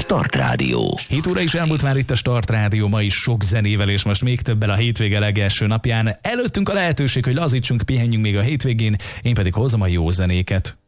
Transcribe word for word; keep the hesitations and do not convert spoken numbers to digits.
Start Rádió. hét óra is elmúlt már itt a Start Rádió, ma is sok zenével, és most még többel a hétvége legelső napján. Előttünk a lehetőség, hogy lazítsunk, pihenjünk még a hétvégén, én pedig hozom a jó zenéket.